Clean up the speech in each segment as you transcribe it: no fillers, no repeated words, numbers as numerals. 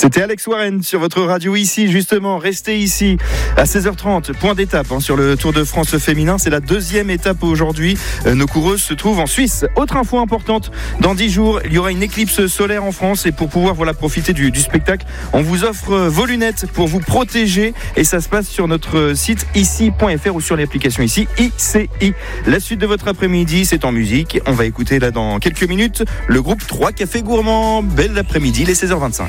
C'était Alex Warren sur votre radio ici, justement. Restez ici à 16h30. Point d'étape sur le Tour de France féminin. C'est la deuxième étape aujourd'hui. Nos coureuses se trouvent en Suisse. Autre info importante, dans 10 jours, il y aura une éclipse solaire en France. Et pour pouvoir profiter du spectacle, on vous offre vos lunettes pour vous protéger. Et ça se passe sur notre site ici.fr ou sur l'application ici, ICI. La suite de votre après-midi, c'est en musique. On va écouter là dans quelques minutes le groupe 3 Cafés Gourmands. Belle après-midi, les 16h25.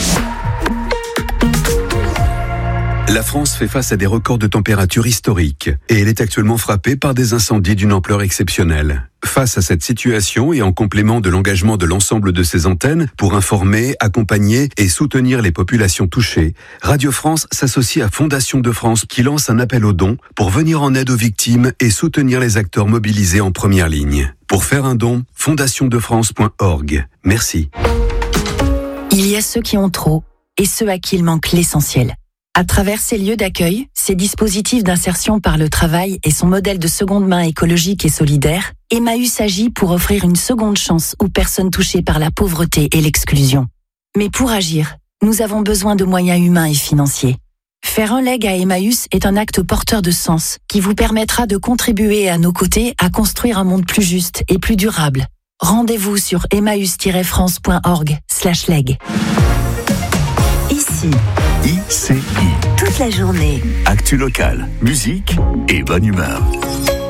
La France fait face à des records de température historiques et elle est actuellement frappée par des incendies d'une ampleur exceptionnelle. Face à cette situation et en complément de l'engagement de l'ensemble de ses antennes pour informer, accompagner et soutenir les populations touchées, Radio France s'associe à Fondation de France qui lance un appel aux dons pour venir en aide aux victimes et soutenir les acteurs mobilisés en première ligne. Pour faire un don, fondationdefrance.org. Merci. Il y a ceux qui ont trop et ceux à qui il manque l'essentiel. À travers ces lieux d'accueil, ces dispositifs d'insertion par le travail et son modèle de seconde main écologique et solidaire, Emmaüs agit pour offrir une seconde chance aux personnes touchées par la pauvreté et l'exclusion. Mais pour agir, nous avons besoin de moyens humains et financiers. Faire un leg à Emmaüs est un acte porteur de sens qui vous permettra de contribuer à nos côtés à construire un monde plus juste et plus durable. Rendez-vous sur emmaüs-france.org/leg. Ici. ICI. Toute la journée. Actu locale, musique et bonne humeur.